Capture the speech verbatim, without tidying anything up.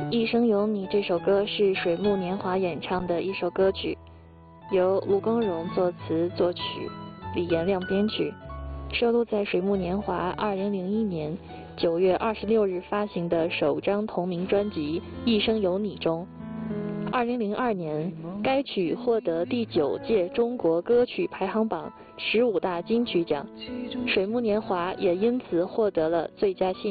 一生有你》这首歌是水木年华演唱的一首歌曲，由卢光荣作词作曲，李延亮编曲，收录在水木年华二零零一年九月二十六日发行的首张同名专辑《一生有你》中。二零零二年，该曲获得第九届中国歌曲排行榜十五大金曲奖，水木年华也因此获得了最佳新